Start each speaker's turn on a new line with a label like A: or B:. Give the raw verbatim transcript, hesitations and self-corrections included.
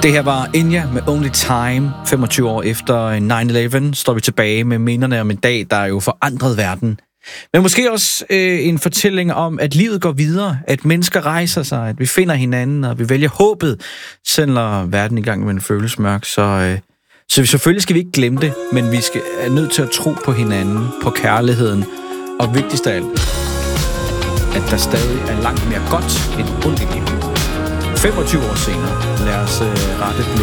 A: Det her var Enya med Only Time. femogtyve år efter nine eleven står vi tilbage med minderne om en dag, der jo forandrede verden. Men måske også øh, en fortælling om, at livet går videre, at mennesker rejser sig, at vi finder hinanden, og vi vælger håbet, selv når verden i gang med en føles mørk. Så, øh, så vi, selvfølgelig skal vi ikke glemme det, men vi skal, er nødt til at tro på hinanden, på kærligheden, og vigtigst af alt, at der stadig er langt mere godt end ondt i livet. femogtyve år senere, lad os øh, rette blikket